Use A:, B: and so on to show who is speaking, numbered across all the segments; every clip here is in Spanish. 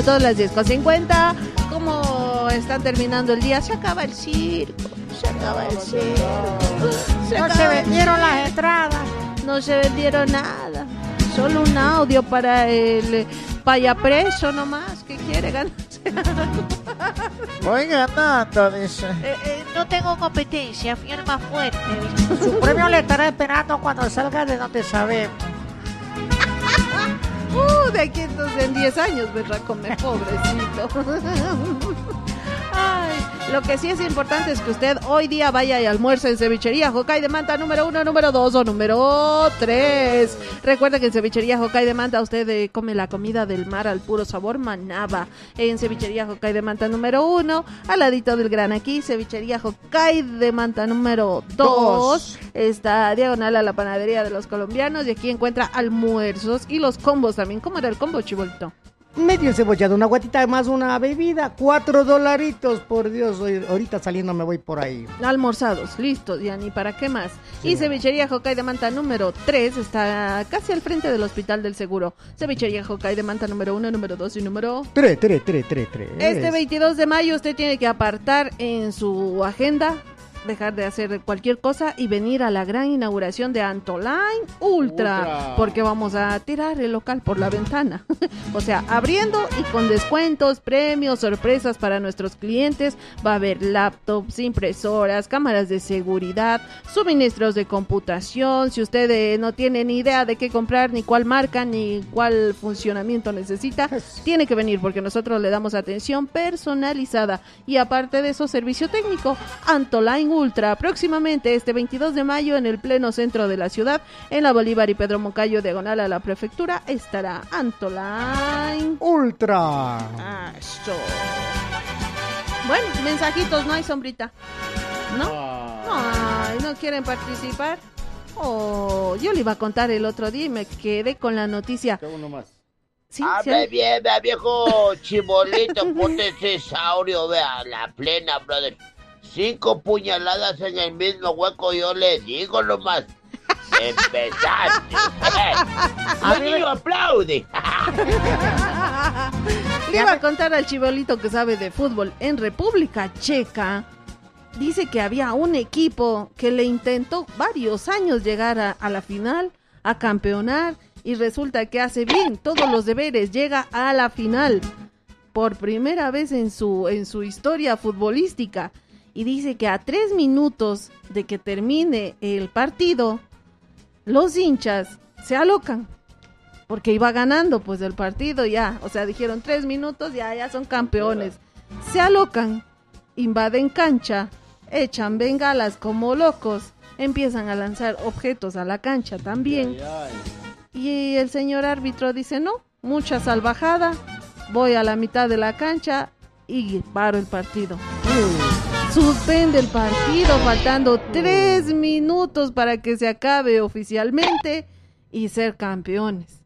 A: minutos, las 10:50. ¿Cómo están terminando el día? Se acaba el circo. Se acaba el circo.
B: No se vendieron las entradas.
A: No se vendieron nada. Solo un audio para el payapreso nomás que quiere ganarse.
C: Voy ganando, dice.
B: No tengo competencia, fui el más fuerte. Su premio le estará esperando cuando salga de donde sabemos.
A: De aquí entonces en 10 años vendrá a comer, pobrecito. Ay, lo que sí es importante es que usted hoy día vaya y almuerce en Cevichería Jocay de Manta número 1, número 2 o número 3. Recuerda que en Cevichería Jocay de Manta usted come la comida del mar al puro sabor manaba. En Cevichería Jocay de Manta número 1, al ladito del Gran Aquí, Cevichería Jocay de Manta número 2. Está diagonal a la panadería de los colombianos y aquí encuentra almuerzos y los combos también. ¿Cómo era el combo, chibolito?
D: Medio encebollado, una guatita más una bebida, $4, por Dios, ahorita saliendo me voy por ahí.
A: Almorzados, listos, ya ni para qué más.
D: Sí.
A: Y Cevichería Jocay de Manta número 3 está casi al frente del Hospital del Seguro. Cevichería Jocay de Manta número 1, número 2 y número
D: 3.
A: Este 22 de mayo usted tiene que apartar en su agenda, dejar de hacer cualquier cosa y venir a la gran inauguración de Antoline Ultra, porque vamos a tirar el local por la ventana. O sea, abriendo y con descuentos, premios, sorpresas para nuestros clientes. Va a haber laptops, impresoras, cámaras de seguridad, suministros de computación. Si usted no tiene ni idea de qué comprar, ni cuál marca, ni cuál funcionamiento necesita, tiene que venir porque nosotros le damos atención personalizada y aparte de eso, servicio técnico. Antoline Ultra, próximamente este 22 de mayo en el pleno centro de la ciudad, en la Bolívar y Pedro Moncayo, diagonal a la prefectura, estará Antoline
D: Ultra.
A: Eso. Bueno, mensajitos, no hay sombrita, ¿no? Ay, ¿no quieren participar? Yo le iba a contar el otro día y me quedé con la noticia.
C: Uno más.
A: ¿Sí?
E: Hable bien, vea, viejo chibolito, ponte ese saurio, vea, la plena, brother. 5 puñaladas en el mismo hueco, yo le digo nomás. Empezaste. El niño aplaude.
A: Le iba a contar al chibolito que sabe de fútbol. En República Checa, dice que había un equipo que le intentó varios años llegar a la final, a campeonar, y resulta que hace bien todos los deberes, llega a la final por primera vez en su historia futbolística. Y dice que a 3 minutos de que termine el partido, los hinchas se alocan, porque iba ganando pues el partido ya, o sea, dijeron 3 minutos, ya son campeones. Se alocan, invaden cancha, echan bengalas como locos, empiezan a lanzar objetos a la cancha también. Y el señor árbitro dice, no, mucha salvajada, voy a la mitad de la cancha y paro el partido. Suspende el partido, faltando 3 minutos para que se acabe oficialmente y ser campeones.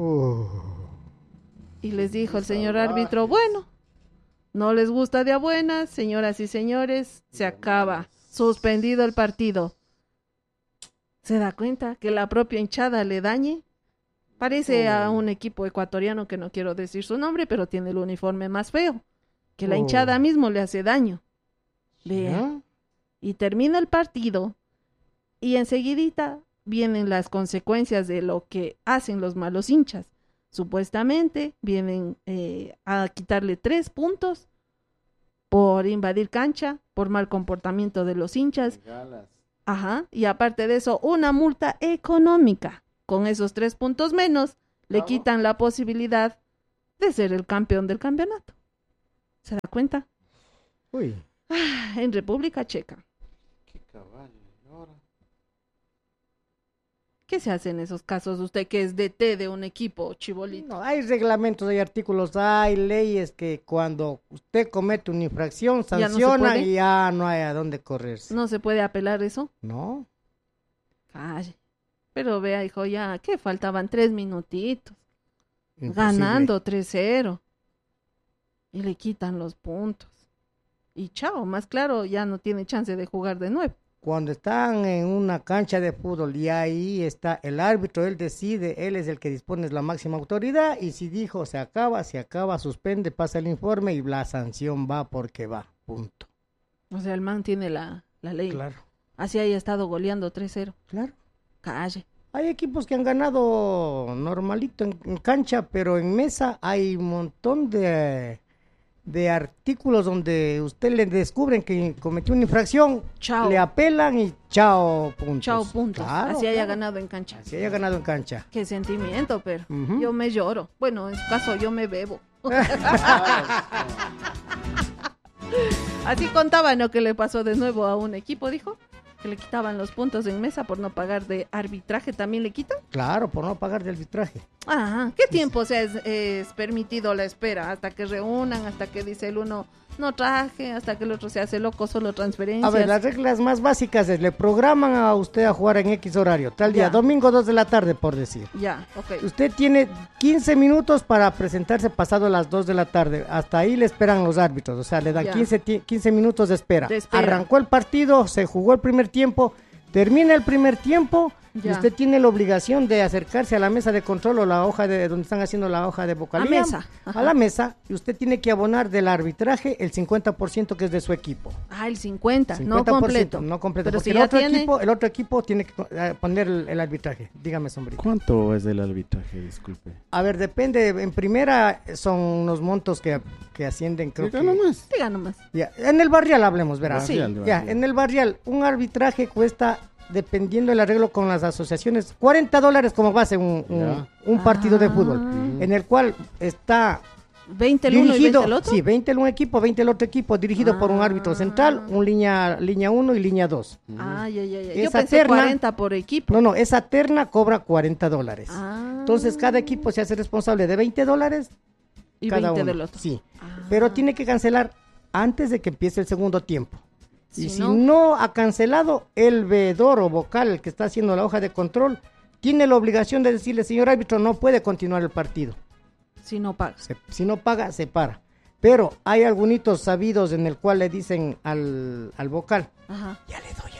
A: Y les dijo el señor árbitro, bueno, no les gusta de a buenas, señoras y señores, se acaba, suspendido el partido. ¿Se da cuenta que la propia hinchada le dañe? Parece a un equipo ecuatoriano que no quiero decir su nombre, pero tiene el uniforme más feo, que la hinchada mismo le hace daño. Vea. Y termina el partido y enseguidita vienen las consecuencias de lo que hacen los malos hinchas. Supuestamente vienen a quitarle 3 puntos por invadir cancha, por mal comportamiento de los hinchas. Ajá, y aparte de eso, una multa económica. Con esos 3 puntos menos, le quitan la posibilidad de ser el campeón del campeonato. ¿Se da cuenta?
D: Uy.
A: En República Checa.
C: Qué cabal, ahora.
A: ¿Qué se hace en esos casos? Usted que es DT de un equipo, chibolito.
D: No, hay reglamentos, hay artículos, hay leyes que cuando usted comete una infracción sancionan y ya no hay a dónde correrse.
A: ¿No se puede apelar eso?
D: No.
A: Ay, pero vea, hijo, ya que faltaban 3 minutitos.
D: Imposible.
A: Ganando 3-0. Y le quitan los puntos. Y chao, más claro, ya no tiene chance de jugar de nuevo.
D: cuando están en una cancha de fútbol y ahí está el árbitro, él decide, él es el que dispone de la máxima autoridad y si dijo se acaba, suspende, pasa el informe y la sanción va porque va, punto.
A: O sea, el man tiene la ley.
D: Claro.
A: Así haya estado goleando 3-0.
D: Claro.
A: Calle.
D: Hay equipos que han ganado normalito en cancha, pero en mesa hay un montón de artículos donde usted le descubren que cometió una infracción,
A: Chao.
D: le apelan y chao puntos.
A: Chao puntos.
D: Claro,
A: Así haya
D: claro.
A: ganado en cancha.
D: Así haya ganado en cancha.
A: Qué sentimiento, pero
D: Ujú.
A: yo me lloro. Bueno, en su caso yo me bebo. Así contaba, ¿no? Que le pasó de nuevo a un equipo, dijo. Que le quitaban los puntos en mesa por no pagar de arbitraje. ¿También le quitan?
D: Claro, por no pagar de arbitraje.
A: Ajá. ¿Qué tiempo es permitido la espera? Hasta que reúnan, hasta que dice el uno no traje, hasta que el otro se hace loco, solo transferencias.
D: A ver, las reglas más básicas es, le programan a usted a jugar en X horario, tal día,
A: Ya.
D: domingo 2 de la tarde, por decir.
A: Ya, ok.
D: Usted tiene 15 minutos para presentarse pasado las 2 de la tarde. Hasta ahí le esperan los árbitros. O sea, le dan
A: Ya.
D: 15 minutos de espera.
A: De espera.
D: Arrancó el partido, se jugó el primer tiempo, termina el primer tiempo y
A: Ya.
D: usted tiene la obligación de acercarse a la mesa de control o la hoja de donde están haciendo la hoja de vocalía.
A: mesa. Ajá.
D: A la mesa. Y usted tiene que abonar del arbitraje el 50% que es de su equipo.
A: Ah, el 50,
D: 50%,
A: no completo.
D: No completo,
A: Pero
D: porque
A: si ya tiene...
D: el otro equipo tiene que poner el arbitraje. Dígame, sombrito.
F: ¿Cuánto es el arbitraje? Disculpe.
D: A ver, depende. En primera son unos montos que ascienden, creo
F: Diga
D: que...
F: nomás.
A: Diga nomás.
D: Ya, en el barrial hablemos, verás.
F: Barrial,
D: Sí,
F: barrial.
D: ya, en el barrial, un arbitraje cuesta, dependiendo del arreglo con las asociaciones, $40 como base un partido de fútbol, en el cual está
A: 20 el uno y 20
D: dirigido,
A: el otro.
D: sí, 20 el un equipo, 20 el otro equipo, dirigido por un árbitro central, un línea 1 y línea 2.
A: Ah, ya. Yo
D: Esa
A: pensé
D: terna-
A: 40 por equipo.
D: No, esa terna cobra $40.
A: Ah.
D: Entonces, cada equipo se hace responsable de $20
A: Y
D: cada
A: 20
D: uno.
A: del otro.
D: Sí,
A: Ah.
D: pero tiene que cancelar antes de que empiece el segundo tiempo. Y
A: Si
D: si
A: no-
D: no ha cancelado, el veedor o vocal, el que está haciendo la hoja de control, tiene la obligación de decirle, señor árbitro, no puede continuar el partido.
A: Si no pagas.
D: Si no paga, se para. Pero hay algunos sabidos en el cual le dicen al vocal,
A: Ajá.
D: ya le doy.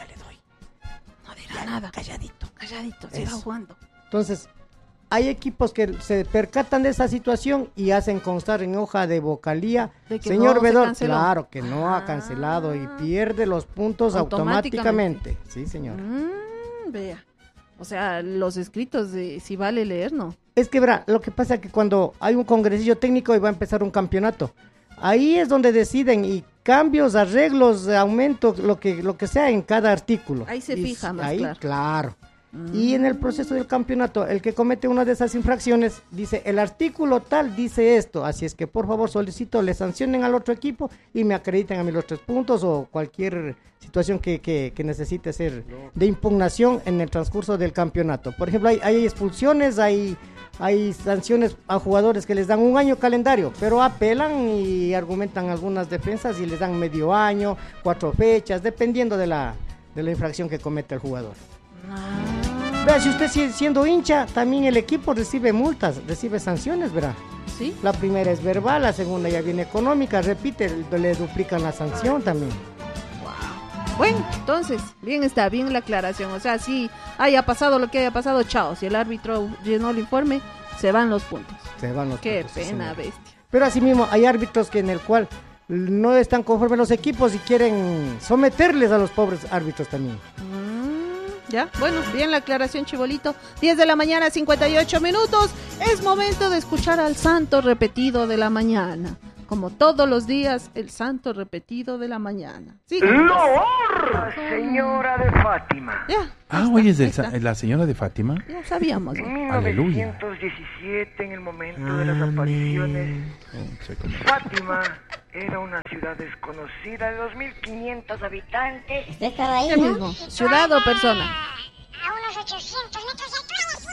A: No dirá nada. Calladito, siga
D: Eso.
A: jugando.
D: Entonces, hay equipos que se percatan de esa situación y hacen constar en hoja de vocalía,
A: De que
D: señor
A: no se
D: veedor,
A: canceló.
D: claro que no ha
A: Ah.
D: cancelado y pierde los puntos automáticamente. Sí, señor.
A: Vea. O sea, los escritos de si vale leer, ¿no?
D: Es que verá, lo que pasa es que cuando hay un congresillo técnico y va a empezar un campeonato, ahí es donde deciden y cambios, arreglos, aumento, lo que sea en cada artículo.
A: Ahí se
D: Y
A: fija más
D: ahí,
A: claro.
D: claro. Y en el proceso del campeonato, el que comete una de esas infracciones dice, el artículo tal dice esto, así es que por favor solicito le sancionen al otro equipo y me acrediten a mí los 3 puntos o cualquier situación que necesite ser de impugnación en el transcurso del campeonato. Por ejemplo, hay expulsiones, hay sanciones a jugadores que les dan un año calendario, pero apelan y argumentan algunas defensas y les dan medio año, 4 fechas, dependiendo de la infracción que comete el jugador. Vea, si usted siendo hincha, también el equipo recibe multas, recibe sanciones, verá.
A: ¿Sí?
D: La primera es verbal, la segunda ya viene económica, repite, le duplican la sanción también.
A: Bueno, entonces, bien está, bien la aclaración. O sea, si haya pasado lo que haya pasado, chao. Si el árbitro llenó el informe, se van los puntos.
D: Se van los
A: Qué
D: puntos, sí,
A: pena,
D: señor.
A: bestia.
D: Pero asimismo, hay árbitros que en el cual no están conformes los equipos y quieren someterles a los pobres árbitros también.
A: Ya, bueno, bien la aclaración, Chibolito. 10 de la mañana, 58 minutos. Es momento de escuchar al santo repetido de la mañana. Como todos los días, el santo repetido de la mañana. Sí.
G: ¡Loor! Señora de Fátima.
A: Ya.
F: Hoy es
A: ahí está.
F: la señora de Fátima.
A: Ya sabíamos. ¿no?
G: En
F: Aleluya.
G: 1917, en el momento de las apariciones, Fátima era una ciudad desconocida de 2.500 habitantes.
H: ¿Usted estaba ahí,
A: ¿Qué
H: no?
A: mismo? ¿Ciudad o persona?
H: A unos 800 metros de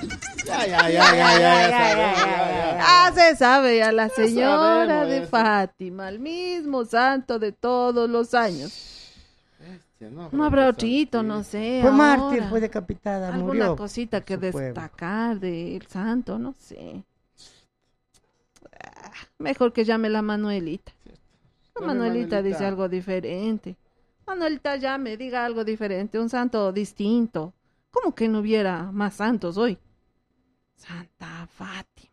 A: Ah, se sabe, a la señora
C: sabemos
A: de
C: eso.
A: Fátima, el mismo santo de todos los años. No habrá otrito, no sé.
D: Fue
A: ahora.
D: mártir, fue decapitada,
A: Alguna
D: murió.
A: cosita que
D: su pueblo.
A: destacar del santo, no sé. Mejor que llame la Manuelita. La
C: Llame
A: Manuelita dice
C: Manuelita.
A: algo diferente. Manuelita, ya me diga algo diferente, un santo distinto. ¿Cómo que no hubiera más santos hoy? Santa Fátima.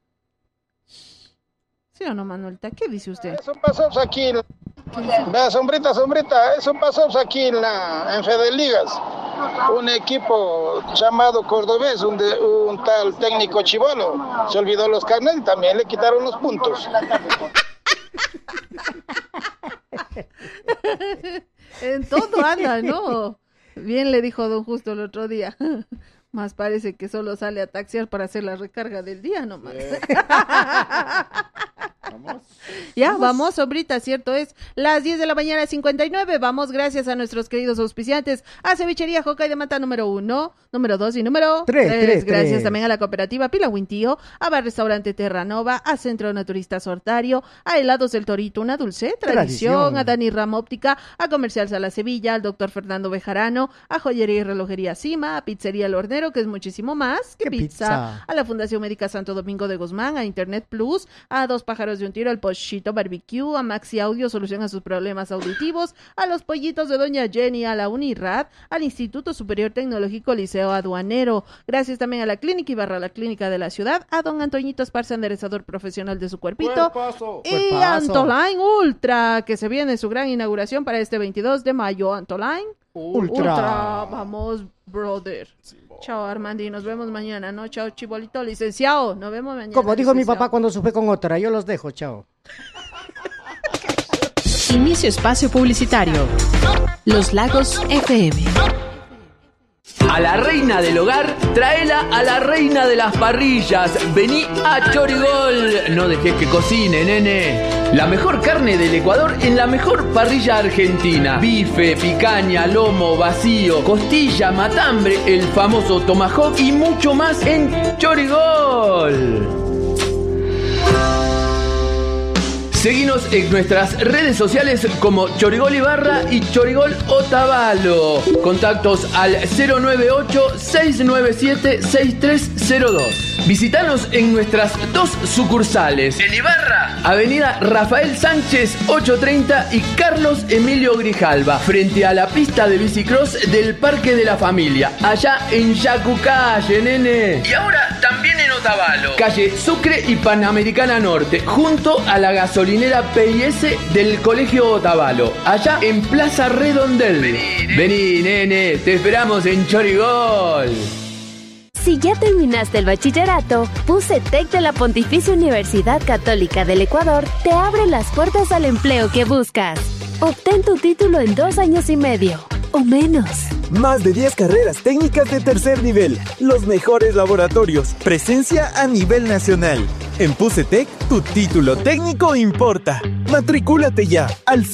A: ¿Sí o no, Manuelita? ¿Qué dice usted?
I: Eso pasó aquí. Vea, sombrita, eso pasó aquí en Fede Ligas. Un equipo llamado Cordobés, un tal técnico chibolo, se olvidó los carnets y también le quitaron los puntos.
A: En todo anda, ¿no? Bien le dijo don Justo el otro día. Más parece que solo sale a taxiar para hacer la recarga del día nomás.
F: Vamos.
A: Ya, vamos, sombrita, cierto es. Las 10 de la mañana, 59. Vamos, gracias a nuestros queridos auspiciantes. A Cevichería Jocay de Mata número 1, número 2 y número 3. Gracias también a la cooperativa Pilahuintío, a Bar Restaurante Terranova, a Centro Naturista Sortario, a Helados del Torito, una dulce tradición, a Dani Ram Óptica, a Comercial Sala Sevilla, al doctor Fernando Bejarano, a Joyería y Relojería Cima, a Pizzería El Hornero, que es muchísimo más que pizza, a la Fundación Médica Santo Domingo de Guzmán, a Internet Plus, a Dos Pájaros de un Tiro, al Pochito Barbecue, a Maxi Audio, solución a sus problemas auditivos, a los pollitos de Doña Jenny, a la Unirad, al Instituto Superior Tecnológico Liceo Aduanero. Gracias también a la Clínica Ibarra, la clínica de la ciudad, a don Antoñito Esparza, enderezador profesional de su cuerpito, y Antoline Ultra, que se viene su gran inauguración para este 22 de mayo. Antoline Ultra. Vamos, brother. Chao, Armandi, nos vemos mañana, ¿no? Chao, Chibolito, licenciado, nos vemos mañana.
D: Como dijo mi papá cuando se fue con otra, yo los dejo, chao.
J: Inicio espacio publicitario. Los Lagos FM.
K: A la reina del hogar, tráela a la reina de las parrillas. Vení a Chorigol. No dejes que cocine, nene. La mejor carne del Ecuador en la mejor parrilla argentina. Bife, picaña, lomo, vacío, costilla, matambre, el famoso tomahawk y mucho más en Chorigol. Seguinos en nuestras redes sociales como Chorigol Ibarra y Chorigol Otavalo. Contactos al 098-697-6302. Visítanos en nuestras dos sucursales. En Ibarra, Avenida Rafael Sánchez 830 y Carlos Emilio Grijalva, frente a la pista de bicicross del Parque de la Familia, allá en Yacucalle, nene. Y ahora también en Otavalo, calle Sucre y Panamericana Norte, junto a la gasolinera P&S del Colegio Otavalo, allá en Plaza Redondel. Vení, nene, te esperamos en Chorigol.
L: Si ya terminaste el bachillerato, PUCETEC de la Pontificia Universidad Católica del Ecuador te abre las puertas al empleo que buscas. Obtén tu título en 2 años y medio o menos.
M: Más de 10 carreras técnicas de tercer nivel, los mejores laboratorios, presencia a nivel nacional. En PUCETEC, tu título técnico importa. Matricúlate ya al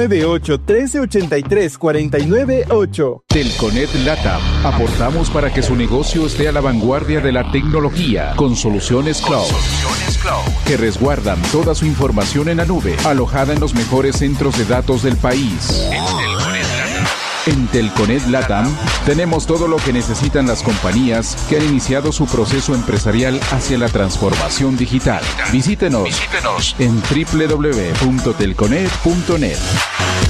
M: 098-1383-498.
N: Telconet LATAM. Aportamos para que su negocio esté a la vanguardia de la tecnología con soluciones cloud que resguardan toda su información en la nube, alojada en los mejores centros de datos del país. En Telconet LATAM tenemos todo lo que necesitan las compañías que han iniciado su proceso empresarial hacia la transformación digital. Visítenos en www.telconet.net.